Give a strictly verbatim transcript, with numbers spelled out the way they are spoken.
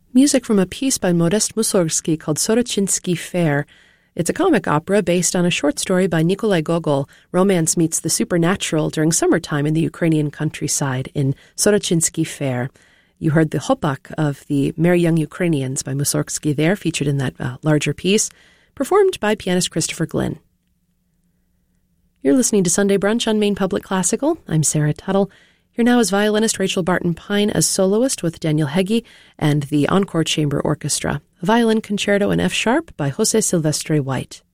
Music from a piece by Modest Mussorgsky called Sorochinsky Fair. It's a comic opera based on a short story by Nikolai Gogol. Romance meets the supernatural during summertime in the Ukrainian countryside in Sorochinsky Fair. You heard the Hopak of the Merry Young Ukrainians by Mussorgsky there, featured in that uh, larger piece, performed by pianist Christopher Glynn. You're listening to Sunday Brunch on Maine Public Classical. I'm Sarah Tuttle. Here now is violinist Rachel Barton Pine as soloist with Daniel Heggie and the Encore Chamber Orchestra, a violin concerto in F-sharp by Jose Silvestre White.